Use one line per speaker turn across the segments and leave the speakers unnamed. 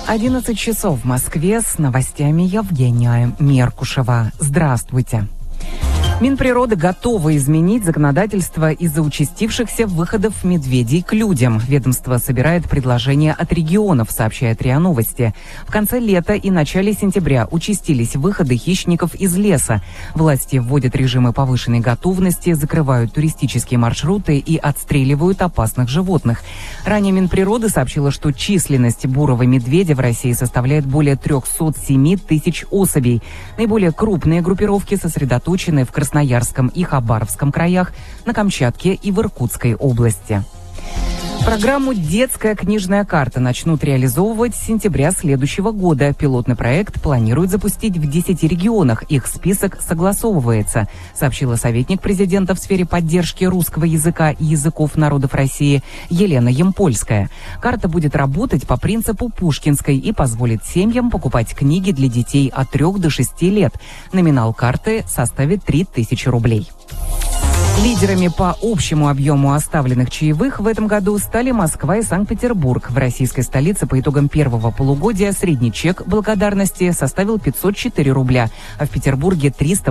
11 часов в Москве, с новостями Евгения Меркушева. Здравствуйте. Минприроды готовы изменить законодательство из-за участившихся выходов медведей к людям. Ведомство собирает предложения от регионов, сообщает РИА Новости. В конце лета и начале сентября участились выходы хищников из леса. Власти вводят режимы повышенной готовности, закрывают туристические маршруты и отстреливают опасных животных. Ранее Минприроды сообщила, что численность бурого медведя в России составляет более 307 тысяч особей. Наиболее крупные группировки сосредоточены в Красноярском и Хабаровском краях, на Камчатке и в Иркутской области. Программу «Детская книжная карта» начнут реализовывать с сентября следующего года. Пилотный проект планируют запустить в 10 регионах. Их список согласовывается, сообщила советник президента в сфере поддержки русского языка и языков народов России Елена Ямпольская. Карта будет работать по принципу пушкинской и позволит семьям покупать книги для детей от 3 до 6 лет. Номинал карты составит 3000 рублей. Лидерами по общему объему оставленных чаевых в этом году стали Москва и Санкт-Петербург. В российской столице по итогам первого полугодия средний чек благодарности составил 504 рубля, а в Петербурге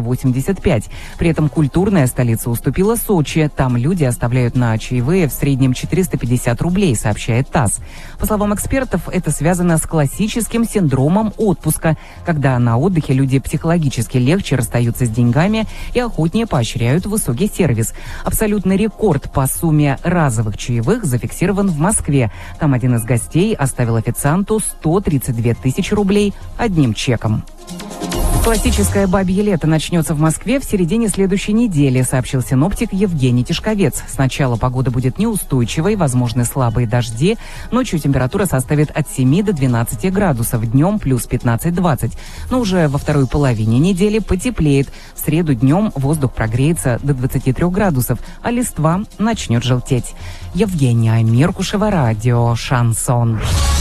385. При этом культурная столица уступила Сочи. Там люди оставляют на чаевые в среднем 450 рублей, сообщает ТАСС. По словам экспертов, это связано с классическим синдромом отпуска, когда на отдыхе люди психологически легче расстаются с деньгами и охотнее поощряют высокий сервис. Абсолютный рекорд по сумме разовых чаевых зафиксирован в Москве. Там один из гостей оставил официанту 132 тысячи рублей одним чеком. Классическое бабье лето начнется в Москве в середине следующей недели, сообщил синоптик Евгений Тишковец. Сначала погода будет неустойчивой, возможны слабые дожди. Ночью температура составит от 7 до 12 градусов, днем плюс 15-20. Но уже во второй половине недели потеплеет. В среду днем воздух прогреется до 23 градусов, а листва начнет желтеть. Евгения Меркушева, радио «Шансон».